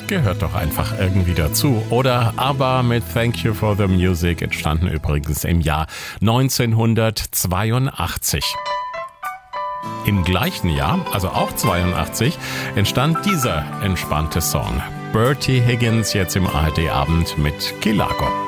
gehört doch einfach irgendwie dazu. Oder ABBA mit Thank You for the Music, entstanden übrigens im Jahr 1982. Im gleichen Jahr, also auch 82, entstand dieser entspannte Song. Bertie Higgins jetzt im ARD-Abend mit Key Largo.